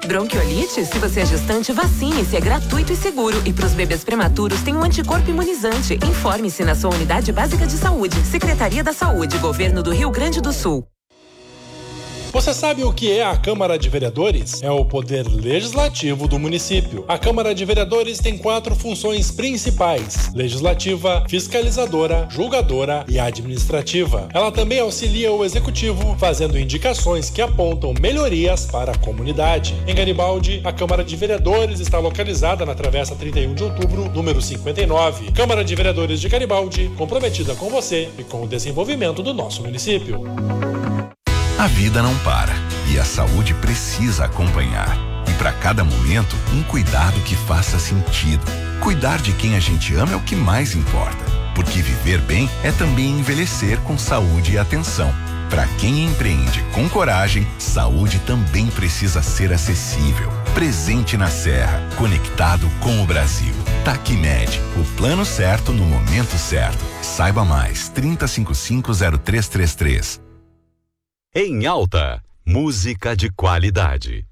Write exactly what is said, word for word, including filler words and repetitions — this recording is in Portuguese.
Bronquiolite? Se você é gestante, vacine-se, é gratuito e seguro. E para os bebês prematuros tem um anticorpo imunizante. Informe-se na sua unidade básica de saúde. Secretaria da Saúde, Governo do Rio Grande do Sul. Você sabe o que é a Câmara de Vereadores? É o poder legislativo do município. A Câmara de Vereadores tem quatro funções principais: legislativa, fiscalizadora, julgadora e administrativa. Ela também auxilia o executivo, fazendo indicações que apontam melhorias para a comunidade. Em Garibaldi, a Câmara de Vereadores está localizada na Travessa trinta e um de outubro, número cinquenta e nove. Câmara de Vereadores de Garibaldi, comprometida com você e com o desenvolvimento do nosso município. A vida não para e a saúde precisa acompanhar. E para cada momento, um cuidado que faça sentido. Cuidar de quem a gente ama é o que mais importa. Porque viver bem é também envelhecer com saúde e atenção. Para quem empreende com coragem, saúde também precisa ser acessível. Presente na Serra, conectado com o Brasil. Tacmed, o plano certo no momento certo. Saiba mais, trinta cinquenta e cinco zero três três três. Em Alta, música de qualidade.